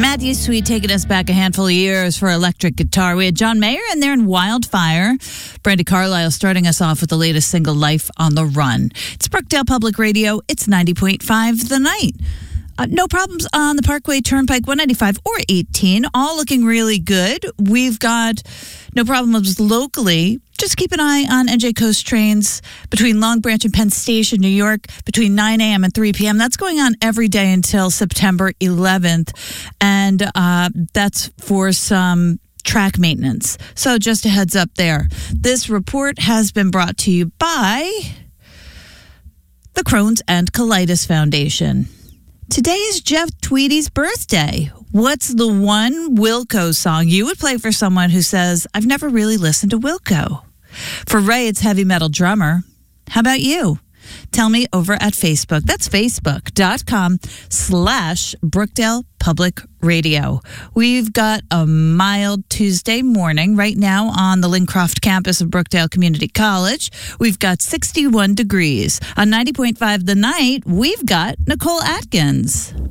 Matthew Sweet taking us back a handful of years for electric guitar. We had John Mayer in there in Wildfire. Brandi Carlile starting us off with the latest single, Life on the Run. It's Brookdale Public Radio. It's 90.5 The Night. No problems on the Parkway Turnpike 195 or 18. All looking really good. We've got no problems locally. Just keep an eye on NJ Coast trains between Long Branch and Penn Station, New York, between 9 a.m. and 3 p.m. That's going on every day until September 11th. And that's for some track maintenance. So just a heads up there. This report has been brought to you by the Crohn's and Colitis Foundation. Today is Jeff Tweedy's birthday. What's the one Wilco song you would play for someone who says, I've never really listened to Wilco? For Ray, it's Heavy Metal Drummer. How about you? Tell me over at Facebook. That's facebook.com/Brookdale Public Radio. We've got a mild Tuesday morning right now on the Lincroft campus of Brookdale Community College. We've got 61 degrees. On 90.5 The Night, we've got Nicole Atkins.